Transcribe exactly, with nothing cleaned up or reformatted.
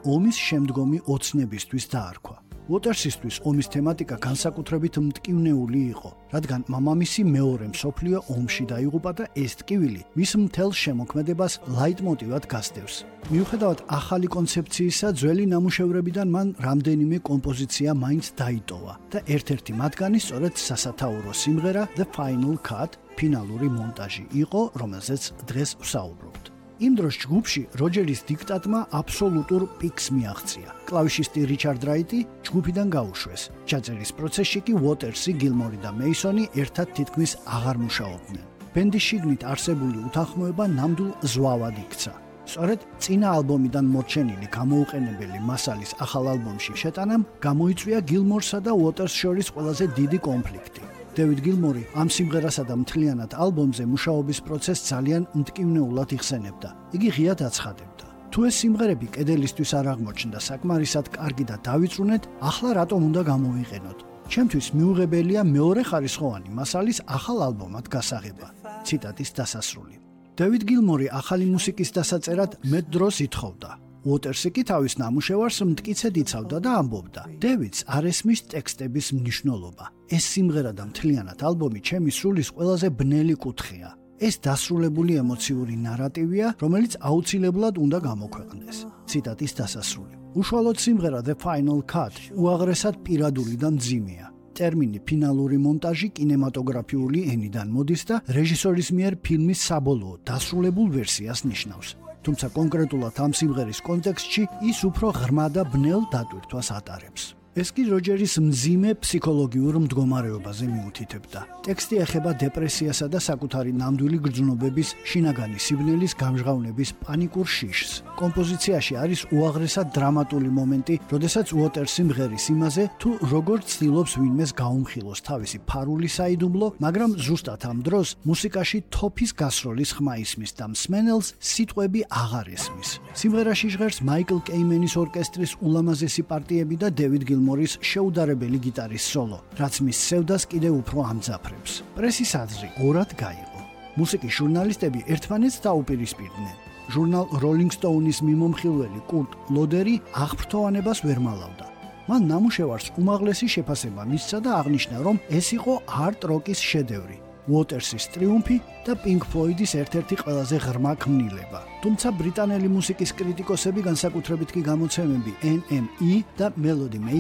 ომის შემდგომი ოცნებისთვის დაარქვა. უოტერსისთვის ომის თემატიკა განსაკუთრებით მტკივნეული იყო, რადგან მამამისი მეორე მსოფლიო ომში დაიღუპა და ეს ტკივილი მის მთელ შემოქმედებას ლაიტმოტივად გასდევს. მიუხედავად ახალი კონცეფციისა, ძველი ნამუშევრებიდან მან რამდენიმე კომპოზიცია მაინც დაიტოვა და ერთ-ერთი მათგანი სწორედ სასათაურო სიმღერა The Final Cut, ფინალური მონტაჟი იყო, რომელზეც დღეს ვსაუბრობთ. იმ დროს ჯგუფში როჯერის დიქტატმა აბსოლუტურ პიკს მიაღწია. კლავიშისტი რიჩარდ რაიტი ჯგუფიდან გაუშვეს. ჩაწერის პროცესში კი უოტერსი, გილმორი და მეისონი ერთად თითქმის აღარ მუშაობდნენ. ბენდის შიგნით არსებული უთანხმოება ნამდვილ ზვავად იქცა. სწორედ წინა ალბომიდან მორჩენილი გამოუყენებელი მასალის ახალ ალბომში შეტანამ გამოიწვია გილმორსა და უოტერს შორის ყველაზე დიდი კონფლიქტი. დევიდ გილმორი ამ სიმღერასა და მთლიანად ალბომზე მუშაობის პროცესს ძალიან მტკივნეულად იხსენებდა. იგი ღიად აცხადებდა. თუ ეს სიმღერები კედელისთვის არ აღმოჩნდა საკმარისად კარგი და დავიწრუნეთ, ახლა რატომ უნდა გამოვიყენოთ? ჩემთვის მიუღებელია მეორე ხარისხოვანი მასალის ახალ ალბომად გასაღება. ციტატის დასასრული. დევიდ გილმორი ახალი მუსიკის დასაწერად მეტ დროს ითხოვდა. უოტერსი კი თავის ნამუშევარს მტკიცედ იცავდა და ამბობდა: დევიდს არ ესმის ტექსტების მნიშვნელობა. ეს სიმღერა და მთლიანად ალბომი ჩემი სულის ყველაზე ბნელი კუთხეა. ეს დასრულებული ემოციური ნარატივია, რომელიც აუცილებლად უნდა გამოქვეყნდეს. ციტატის დასასრული. უშუალოდ სიმღერა The Final Cut უაღრესად პირადული და მძიმეა. ტერმინი ფინალური მონტაჟი კინემატოგრაფიული ენიდან მოდის და რეჟისორის მიერ ფილმის საბოლოო დასრულებულ ვერსიას ნიშნავს. თუმცა კონკრეტულად ამ სიმღერის კონტექსტში ის უფრო ღრმა და ბნელ დატვირთვას ატარებს. ეს კი როჯერის მძიმე ფსიქოლოგიურ მდგომარეობაზე მიუთითებდა. ტექსტი ეხება დეპრესიასა და საკუთარი ნამდვილი გრძნობების, შინაგანი სიბნელის გამჟღავნების პანიკურ შიშს. კომპოზიციაში არის უაღრესად დრამატული მომენტი, როდესაც უოტერსი მღერის იმაზე, თუ როგორ ცდილობს ვინმეს გაუმხილოს თავისი ფარული საიდუმლო, მაგრამ ზუსტად ამ დროს მუსიკაში თოფის გასროლის ხმა ისმის და მსმენელს სიტყვები აღარ ესმის. სიმღერაში ჟღერს მაიკლ კეიმენის ორკესტრის ულამაზესი პარტიები და დევიდ გილმორის შეუდარებელი გიტარის სოლო, რაც მის სევდას კიდევ უფრო ამძაფრებს. პრესის აზრი ორად გაიყო. მუსიკის ჟურნალისტები ერთმანეთს დაუპირისპირდნენ. ჟურნალ Rolling Stone-ის მიმომხილველი კურტ ლოდერი აღფრთოვანებას ვერ მალავდა. მან ნამუშევარს უმაღლესი შეფასება მისცა და აღნიშნა, რომ ეს იყო არტ როკის შედევრი, უოტერსის ტრიუმფი და პინკ ფლოიდის ერთ-ერთი ყველაზე ღრმა ქმნილება. თუმცა ბრიტანელი მუსიკის კრიტიკოსები, განსაკუთრებით კი გამოცემები N M E და Melody